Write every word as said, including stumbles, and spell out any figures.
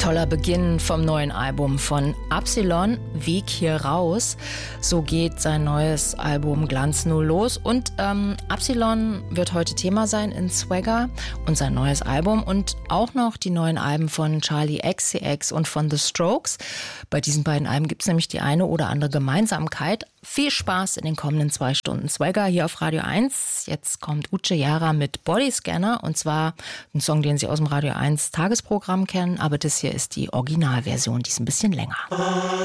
Toller Beginn vom neuen Album von Absilon, Weg hier raus. So geht sein neues Album Glanz null los. Und ähm, Absilon wird heute Thema sein in Swagger und sein neues Album. Und auch noch die neuen Alben von Charli X C X und von The Strokes. Bei diesen beiden Alben gibt es nämlich die eine oder andere Gemeinsamkeit. Viel Spaß in den kommenden zwei Stunden Swagger hier auf Radio eins. Jetzt kommt Uche Jara mit Bodyscanner. Und zwar ein Song, den Sie aus dem Radio eins Tagesprogramm kennen. Aber das hier ist die Originalversion, die ist ein bisschen länger.